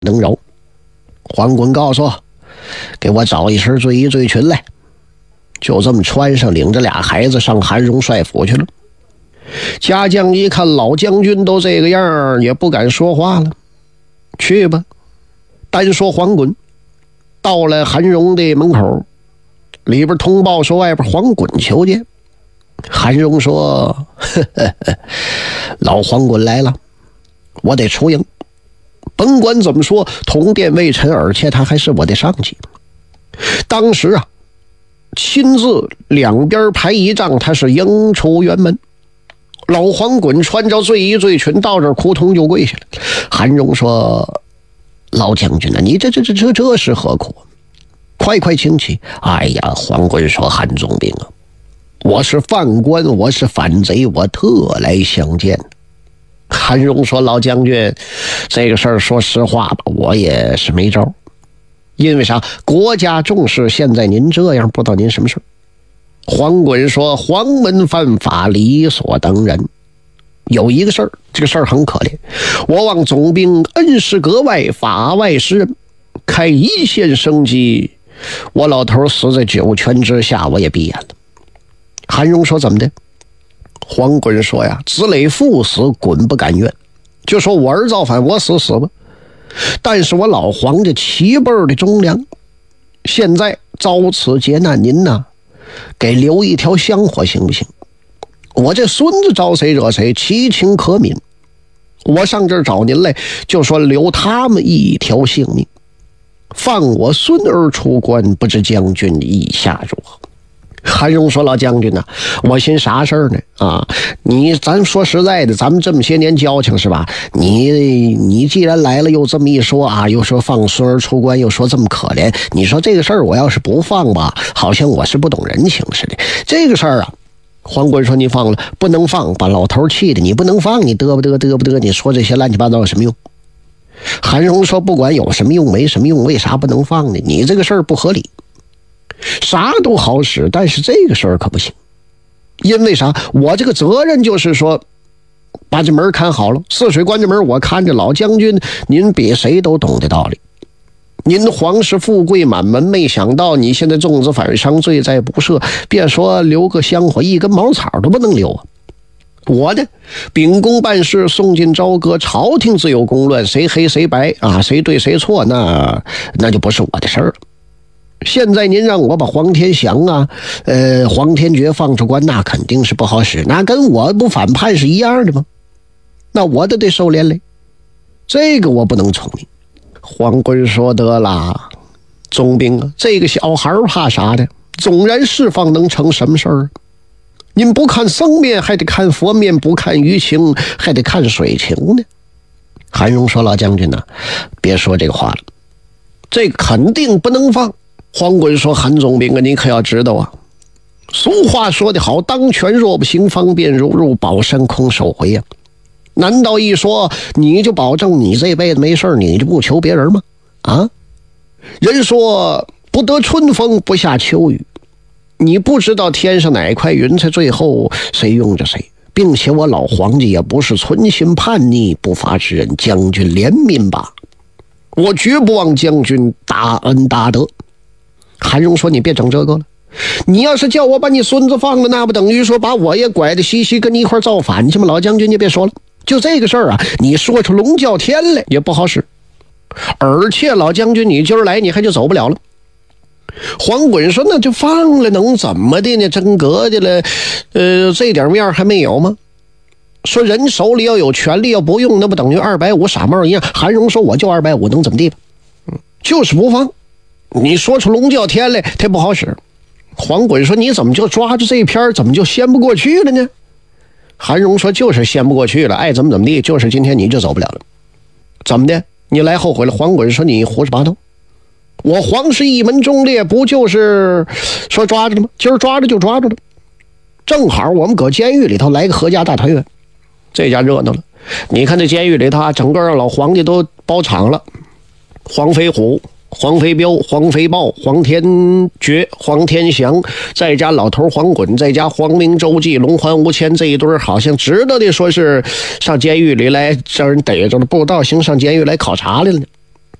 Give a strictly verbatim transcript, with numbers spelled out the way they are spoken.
能揉。黄滚告诉我，给我找一身醉衣醉裙来。就这么穿上，领着俩孩子上韩荣帅府去了。家将一看老将军都这个样，也不敢说话了。去吧。单说黄滚到了韩荣的门口，里边通报说外边黄滚求见。韩荣说呵呵呵，老黄滚来了，我得出营。甭管怎么说，同殿微臣，而且他还是我的上级。当时啊，亲自两边排一仗，他是迎出辕门。老黄滚穿着醉衣醉裙到这儿扑通就跪下了。韩荣说：“老将军啊，你这这这这这是何苦？快快请起！”哎呀，黄滚说：“韩总兵啊，我是犯官，我是反贼，我特来相见。”韩荣说：“老将军，这个事儿说实话吧，我也是没招。因为啥？国家重视，现在您这样，不知道您什么事儿。”黄滚说：“黄门犯法，理所当然。有一个事儿，这个事儿很可怜。我望总兵恩师格外，法外施人，开一线生机。我老头死在九泉之下，我也闭眼了。”韩荣说：“怎么的？”黄滚说：“呀，子累父死，滚不甘愿。就说我儿造反，我死死吧。但是我老黄家齐辈的忠良，现在遭此劫难，您呢，给留一条香火行不行？我这孙子招谁惹谁，其情可悯。我上这儿找您来，就说留他们一条性命。放我孙儿出关，不知将军意下如何？”韩荣说：“老将军呢、啊，我寻啥事儿呢？啊，你咱说实在的，咱们这么些年交情是吧？你你既然来了，又这么一说啊，又说放孙儿出关，又说这么可怜，你说这个事儿我要是不放吧，好像我是不懂人情似的。这个事儿啊，黄滚说你放了，不能放，把老头气的，你不能放，你嘚不嘚嘚不嘚，你说这些乱七八糟有什么用？”韩荣说：“不管有什么用没什么用，为啥不能放呢？你这个事儿不合理。啥都好使，但是这个事儿可不行。因为啥？我这个责任就是说，把这门看好了，泗水关这门我看着。老将军您比谁都懂的道理。您皇室富贵满门，没想到你现在纵子反伤，罪在不赦，别说留个香火，一根茅草都不能留啊。我呢，秉公办事，送进朝歌，朝廷自有公论，谁黑谁白啊，谁对谁错，那那就不是我的事儿了。现在您让我把黄天祥啊，呃，黄天觉放出关，那肯定是不好使，那跟我不反叛是一样的吗？那我都得受连累，这个我不能从命。”黄滚说：“得了，总兵啊，这个小孩怕啥的？纵然释放能成什么事儿？您不看僧面还得看佛面，不看舆情还得看水情呢。”韩荣说：“老将军呢、啊，别说这个话了，这个肯定不能放。”黄滚说：“韩总兵啊，你可要知道啊，俗话说得好，当权若不行，方便如入宝山空手回啊。难道一说你就保证你这辈子没事，你就不求别人吗？啊，人说不得春风不下秋雨，你不知道天上哪块云彩最后谁用着谁，并且我老黄家也不是存心叛逆不法之人，将军怜悯吧，我绝不忘将军大恩大德。”韩荣说：“你别整这个了，你要是叫我把你孙子放了，那不等于说把我也拐的西西跟你一块造反去吗？老将军你别说了，就这个事儿啊，你说出龙叫天来也不好使。而且老将军你今儿来你还就走不了了。”黄滚说：“那就放了，能怎么的呢？真格的了，呃，这点面还没有吗？说人手里要有权力，要不用，那不等于二百五傻帽一样。”韩荣说：“我就二百五，能怎么地吧？嗯，就是不放。你说出龙叫天来，它不好使。”黄滚说：“你怎么就抓住这一篇，怎么就掀不过去了呢？”韩荣说：“就是掀不过去了，爱怎么怎么地，就是今天你就走不了了。怎么的？你来后悔了？”黄滚说：“你胡说八道，我黄氏一门忠烈，不就是说抓着了吗？今儿抓着就抓着了，正好我们搁监狱里头来个合家大团圆，这家热闹了。你看这监狱里头，整个老黄家都包场了，黄飞虎、黄飞彪、黄飞豹、黄天觉、黄天祥，再加老头黄滚，再加黄明、周记、龙环无谦，这一对好像值得的说是上监狱里来让人逮着了，不知道行上监狱来考察来了呢。